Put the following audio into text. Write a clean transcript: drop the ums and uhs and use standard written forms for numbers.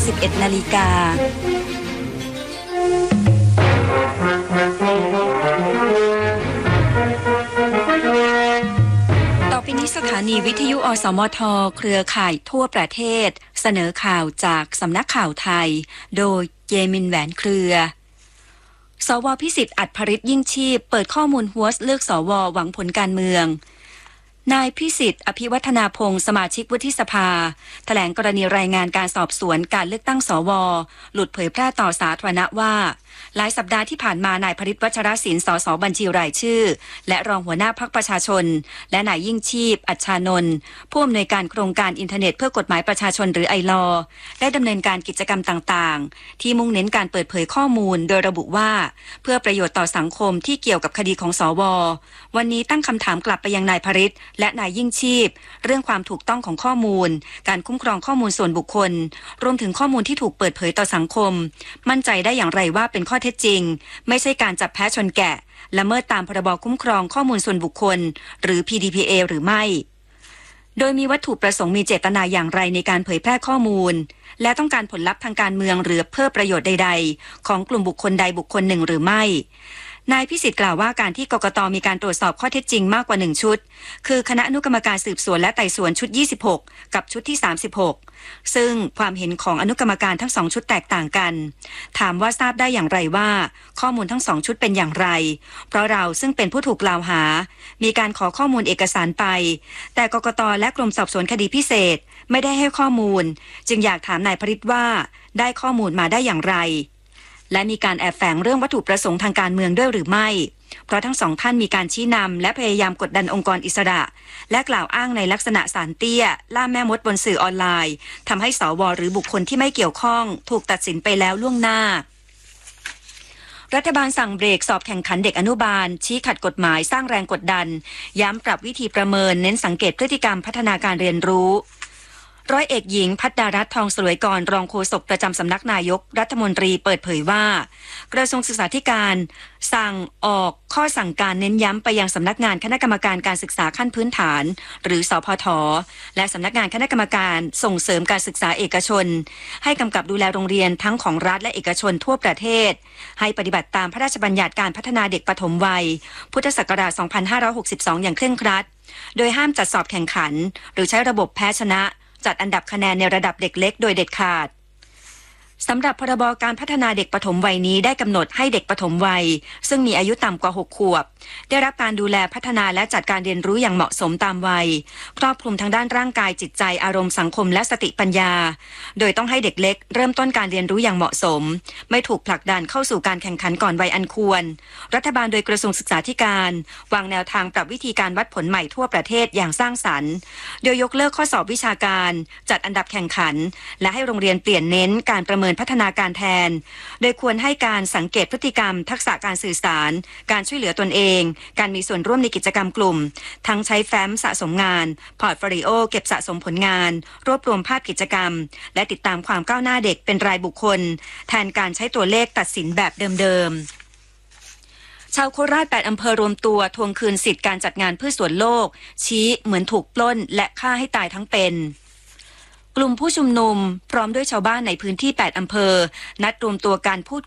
11 นาฬิกาต่อไปนี้สถานีวิทยุอสมทเครือข่ายทั่วประเทศเสนอข่าวจากสำนักข่าวไทยโดยเยมินแหวนเครือสว.พิสิทธิ์อัจฉริยิ่งชีพเปิดข้อมูลหัวเลือกสว.หวังผลการเมืองนายพิสิทธิ์อภิวัฒนาพงศ์สมาชิกวุฒิสภาแถลงกรณีรายงานการสอบสวนการเลือกตั้งสว.หลุดเผยแพร่ต่อสาธารณะว่าหลายสัปดาห์ที่ผ่านมานายพฤทธิ์วัชรศิลป์สสบัญชีรายชื่อและรองหัวหน้าพรรคประชาชนและนายยิ่งชีพอัชชานนท์ผู้อำนวยการโครงการอินเทอร์เน็ตเพื่อกฎหมายประชาชนหรือไอลอได้ดำเนินการกิจกรรมต่างๆที่มุ่งเน้นการเปิดเผยข้อมูลโดยระบุว่าเพื่อประโยชน์ต่อสังคมที่เกี่ยวกับคดีของสว.วันนี้ตั้งคำถามกลับไปยังนายพฤทธิ์และนายยิ่งชีพเรื่องความถูกต้องของข้อมูลการคุ้มครองข้อมูลส่วนบุคคลรวมถึงข้อมูลที่ถูกเปิดเผยต่อสังคมมั่นใจได้อย่างไรว่าเป็นข้อเท็จจริงไม่ใช่การจับแพะชนแกะละเมิดตามพรบคุ้มครองข้อมูลส่วนบุคคลหรือ PDPA หรือไม่โดยมีวัตถุประสงค์มีเจตนาอย่างไรในการเผยแพร่ข้อมูลและต้องการผลลัพธ์ทางการเมืองหรือเพื่อประโยชน์ใดๆของกลุ่มบุคคลใดบุคคลหนึ่งหรือไม่นายพิสิทธิ์กล่าวว่าการที่กกต.มีการตรวจสอบข้อเท็จจริงมากกว่า1ชุดคือคณะอนุกรรมการสืบสวนและไต่สวนชุด26กับชุดที่36ซึ่งความเห็นของอนุกรรมการทั้ง2ชุดแตกต่างกันถามว่าทราบได้อย่างไรว่าข้อมูลทั้ง2ชุดเป็นอย่างไรเพราะเราซึ่งเป็นผู้ถูกกล่าวหามีการขอข้อมูลเอกสารไปแต่กกต.และกรมสอบสวนคดีพิเศษไม่ได้ให้ข้อมูลจึงอยากถามนายพฤทธิ์ว่าได้ข้อมูลมาได้อย่างไรและมีการแอบแฝงเรื่องวัตถุประสงค์ทางการเมืองด้วยหรือไม่เพราะทั้งสองท่านมีการชี้นำและพยายามกดดันองค์กรอิสระและกล่าวอ้างในลักษณะสารเตี้ยล่าแม่มดบนสื่อออนไลน์ทำให้สว.หรือบุคคลที่ไม่เกี่ยวข้องถูกตัดสินไปแล้วล่วงหน้ารัฐบาลสั่งเบรกสอบแข่งขันเด็กอนุบาลชี้ขัดกฎหมายสร้างแรงกดดันย้ำปรับวิธีประเมินเน้นสังเกตพฤติกรรมพัฒนาการเรียนรู้ร้อยเอกหญิงภัทรารัตน์ทองสลวยกรรองโฆษกประจำสำนักนายกรัฐมนตรีเปิดเผยว่ากระทรวงศึกษาธิการสั่งออกข้อสั่งการเน้นย้ำไปยังสำนักงานคณะกรรมการการศึกษาขั้นพื้นฐานหรือสพท.และสำนักงานคณะกรรมการส่งเสริมการศึกษาเอกชนให้กำกับดูแลโรงเรียนทั้งของรัฐและเอกชนทั่วประเทศให้ปฏิบัติตามพระราชบัญญัติการพัฒนาเด็กปฐมวัยพุทธศักราช 2562 อย่างเคร่งครัดโดยห้ามจัดสอบแข่งขันหรือใช้ระบบแพ้ชนะจัดอันดับคะแนนในระดับเด็กเล็กโดยเด็ดขาดสำหรับพรบการพัฒนาเด็กปฐมวัยนี้ได้กำหนดให้เด็กปฐมวัยซึ่งมีอายุต่ำกว่า6ขวบได้รับการดูแลพัฒนาและจัดการเรียนรู้อย่างเหมาะสมตามวัยครอบคลุมทั้งด้านร่างกายจิตใจอารมณ์สังคมและสติปัญญาโดยต้องให้เด็กเล็กเริ่มต้นการเรียนรู้อย่างเหมาะสมไม่ถูกผลักดันเข้าสู่การแข่งขันก่อนวัยอันควรรัฐบาลโดยกระทรวงศึกษาธิการวางแนวทางปรับวิธีการวัดผลใหม่ทั่วประเทศอย่างสร้างสรรค์โดยยกเลิกข้อสอบวิชาการจัดอันดับแข่งขันและให้โรงเรียนเปลี่ยนเน้นการประเมินพัฒนาการแทนโดยควรให้การสังเกตพฤติกรรมทักษะการสื่อสารการช่วยเหลือตนเองการมีส่วนร่วมในกิจกรรมกลุ่มทั้งใช้แฟ้มสะสมงานพอร์ตโฟลิโอเก็บสะสมผลงานรวบรวมภาพกิจกรรมและติดตามความก้าวหน้าเด็กเป็นรายบุคคลแทนการใช้ตัวเลขตัดสินแบบเดิมๆชาวโคราช8อำเภอรวมตัวทวงคืนสิทธิการจัดงานพืชสวนโลกชี้เหมือนถูกปล้นและฆ่าให้ตายทั้งเป็นกลุ่มผู้ชุมนุมพร้อมด้วยชาวบ้านในพื้นที่8อำเภอนัดรวมตัวการพูด